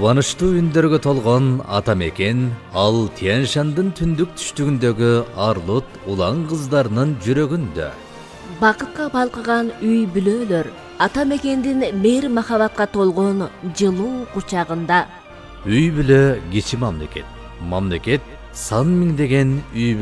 Кубанычтуу үндөргө толгон ата мекен ал Тянь-Шандын түндүк түштүгүндөгү арлыт улан кыздарынын жүрөгүндө. Бакытка балкыган үй бүлөлөр ата мекендин мейир махабатка толгон жылуу кучагында. Үй бүлө кичи мамлекет. Мамлекет сан миңдеген үй